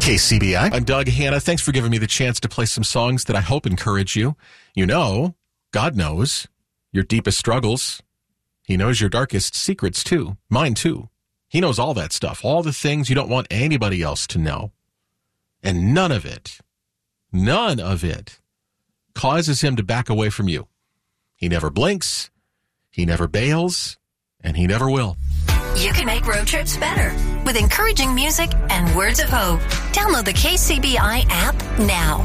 KCBI. I'm Doug Hanna. Thanks for giving me the chance to play some songs that I hope encourage you. You know, God knows your deepest struggles. He knows your darkest secrets, too. Mine, too. He knows all that stuff, all the things you don't want anybody else to know. And none of it causes him to back away from you. He never blinks, he never bails, and he never will. You can make road trips better with encouraging music and words of hope. Download the KCBI app now.